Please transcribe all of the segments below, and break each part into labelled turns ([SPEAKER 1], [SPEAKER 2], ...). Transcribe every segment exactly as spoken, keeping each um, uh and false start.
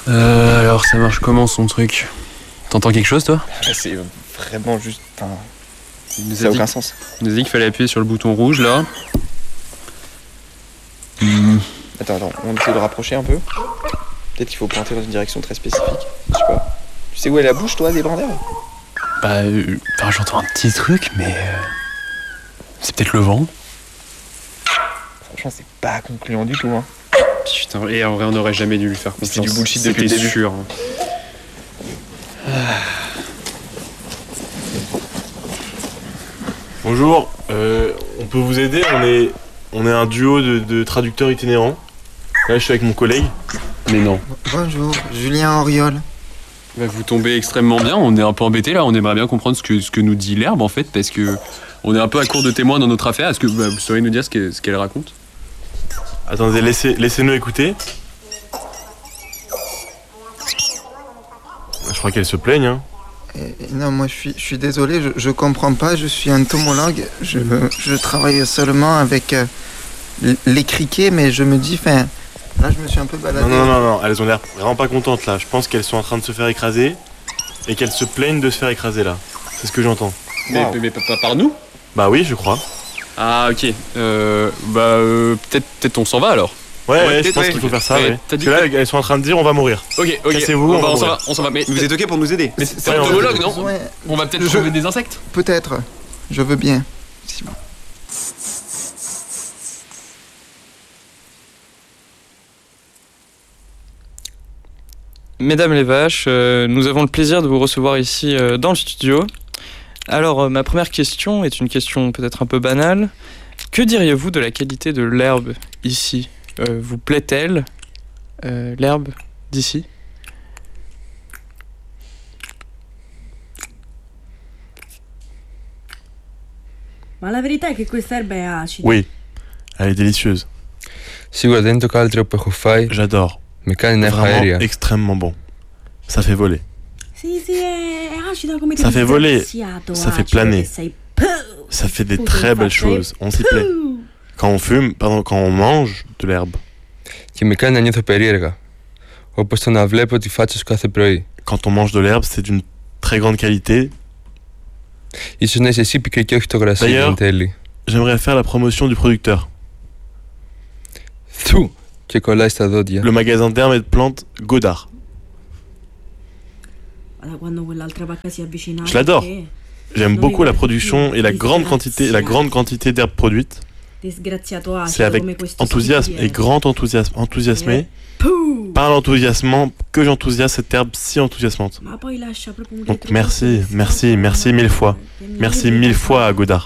[SPEAKER 1] Euh, alors ça marche comment son truc? T'entends quelque chose toi?
[SPEAKER 2] C'est vraiment juste... Enfin,
[SPEAKER 1] il nous
[SPEAKER 2] ça n'a
[SPEAKER 1] dit,
[SPEAKER 2] aucun sens.
[SPEAKER 1] Il nous a dit qu'il fallait appuyer sur le bouton rouge là. Mmh.
[SPEAKER 2] Attends, attends, on essaie de rapprocher un peu. Peut-être qu'il faut pointer dans une direction très spécifique. Je sais pas. Tu sais où est la bouche toi des brins d'herbe?
[SPEAKER 1] Bah, euh, enfin, j'entends un petit truc mais... Euh, c'est peut-être le vent.
[SPEAKER 2] Franchement c'est pas concluant du tout hein.
[SPEAKER 1] Putain, et en vrai on n'aurait jamais dû lui faire confiance.
[SPEAKER 2] C'est du bullshit depuis le début.
[SPEAKER 1] Sûr.
[SPEAKER 3] Bonjour, euh, on peut vous aider? On est, on est un duo de, de traducteurs itinérants. Là, je suis avec mon collègue.
[SPEAKER 1] Mais non.
[SPEAKER 4] Bonjour, Julien Auriol.
[SPEAKER 1] Bah, vous tombez extrêmement bien, on est un peu embêtés là, on aimerait bien comprendre ce que, ce que nous dit l'herbe en fait, parce que on est un peu à court de témoins dans notre affaire. Est-ce que bah, vous sauriez nous dire ce qu'elle, ce qu'elle raconte?
[SPEAKER 3] Attendez, laissez, laissez-nous écouter. Je crois qu'elle se plaigne, hein.
[SPEAKER 4] Euh, non, moi je suis, je suis désolé, je, je comprends pas, je suis entomologue, je, je travaille seulement avec euh, les criquets, mais je me dis, enfin, là je me suis un peu baladé.
[SPEAKER 3] Non, non, non, non, elles ont l'air vraiment pas contentes là. Je pense qu'elles sont en train de se faire écraser et qu'elles se plaignent de se faire écraser là. C'est ce que j'entends.
[SPEAKER 1] Mais, wow. mais, mais pas par nous?
[SPEAKER 3] Bah oui, je crois.
[SPEAKER 1] Ah ok, euh, bah euh, peut-être, peut-être on s'en va alors.
[SPEAKER 3] Ouais, ouais, ouais je pense ouais, qu'il faut faire ça. Ouais. Ouais. Parce que là, elles sont en train de dire on va mourir.
[SPEAKER 1] Ok, ok.
[SPEAKER 3] Cassez-vous,
[SPEAKER 1] on,
[SPEAKER 3] on,
[SPEAKER 1] va,
[SPEAKER 3] va
[SPEAKER 1] on s'en va, on s'en va. Mais
[SPEAKER 5] vous êtes ok pour nous aider?
[SPEAKER 1] Mais c'est, c'est ouais, entomologue, non? Ouais. On va peut-être je... trouver des insectes.
[SPEAKER 4] Peut-être. Je veux bien. Si bon.
[SPEAKER 6] Mesdames les vaches, euh, nous avons le plaisir de vous recevoir ici euh, dans le studio. Alors, euh, ma première question est une question peut-être un peu banale. Que diriez-vous de la qualité de l'herbe ici? euh, Vous plaît-elle, euh, l'herbe d'ici?
[SPEAKER 7] Ma la verità è che questa erba è acida.
[SPEAKER 3] Oui, elle est délicieuse.
[SPEAKER 8] Σίγουρα δεν είναι το καλύτερο που έχω φάει.
[SPEAKER 3] J'adore.
[SPEAKER 8] Με κάνει να έχω αέρια.
[SPEAKER 3] Extrêmement bon. Ça fait voler.
[SPEAKER 7] Sì, sì, è acida come
[SPEAKER 3] Ça fait voler, ça fait planer. Ça fait des très belles choses. On s'y plaît. Quand on fume, pardon, quand on mange de l'herbe.
[SPEAKER 8] Και με κάνει να νιώθω περίεργα. Όπως το να βλέπω τη φάτσα σου κάθε πρωί.
[SPEAKER 3] Quand on mange de l'herbe, c'est d'une très grande qualité.
[SPEAKER 8] Ίσως να είσαι εσύ πικρή και όχι το γρασί εν τέλει.
[SPEAKER 3] J'aimerais faire la promotion du producteur.
[SPEAKER 8] Θου! Και κολλάει στα δόντια.
[SPEAKER 3] Le magasin d'herbes et de plantes Godard. Je l'adore. J'aime beaucoup la production et la grande quantité, la grande quantité d'herbes produites. C'est avec enthousiasme et grand enthousiasme, enthousiasmé, par l'enthousiasme que j'enthousiasme cette herbe si enthousiasmante. Donc merci, merci, merci mille fois. Merci mille fois à Godard.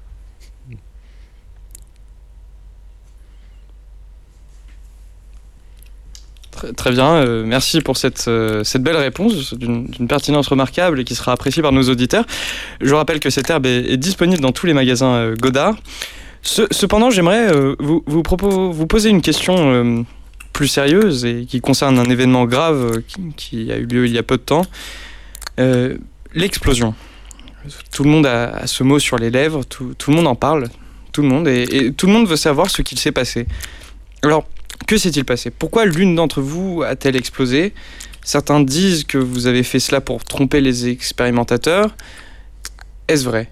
[SPEAKER 6] Très, très bien, euh, merci pour cette, euh, cette belle réponse d'une, d'une pertinence remarquable et qui sera appréciée par nos auditeurs. Je rappelle que cette herbe est, est disponible dans tous les magasins euh, Godard. Ce, cependant, j'aimerais euh, vous, vous, propos, vous poser une question euh, plus sérieuse et qui concerne un événement grave euh, qui, qui a eu lieu il y a peu de temps. Euh, l'explosion. Tout le monde a, a ce mot sur les lèvres, tout, tout le monde en parle, tout le monde, et, et tout le monde veut savoir ce qu'il s'est passé. Alors, que s'est-il passé? Pourquoi l'une d'entre vous a-t-elle explosé? Certains disent que vous avez fait cela pour tromper les expérimentateurs. Est-ce vrai?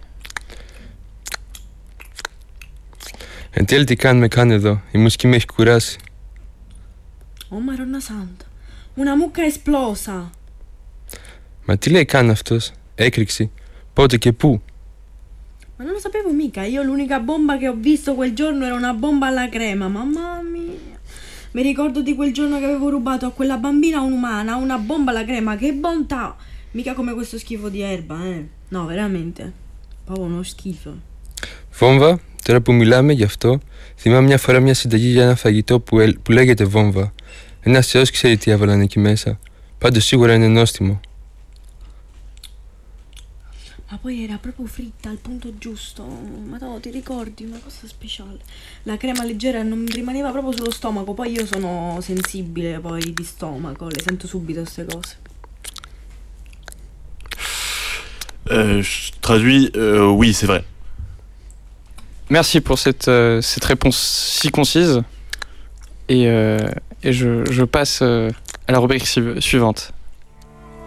[SPEAKER 8] Εν τέλει τι κάνουμε καν εδώ. Η μουσική με έχει κουράσει.
[SPEAKER 7] Oh Madonna Santa, una mucca esplosa.
[SPEAKER 8] Μα τι λέει καν αυτός? Έκρηξη. Πότε και πού?
[SPEAKER 7] Ma non lo sapevo mica. Io l'unica bomba che ho visto quel giorno era una bomba alla crema. Mamma mia. Mi ricordo di quel giorno che avevo rubato a quella bambina un'umana una bomba alla crema. Che bontà. Mica come questo schifo di erba, eh. No, veramente. Proprio uno schifo.
[SPEAKER 8] Βόμβα, τώρα που μιλάμε γι' αυτό, θυμάμαι μια φορά μια συνταγή για ένα φαγητό που, ελ, που λέγεται βόμβα. Ένας θεός ξέρει τι έβαλαν εκεί μέσα. Πάντως σίγουρα είναι νόστιμο.
[SPEAKER 7] Ma poi era proprio fritta al punto giusto. Ma no, ti ricordi? Una cosa speciale. La crema leggera non mi rimaneva proprio sullo stomaco. Poi io sono sensibile poi di stomaco. Le sento subito queste cose.
[SPEAKER 3] Euh, je traduis, euh, oui, c'est vrai.
[SPEAKER 6] Merci pour cette, euh, cette réponse si concise. Et, euh, et je, je passe euh, à la rubrique suivante.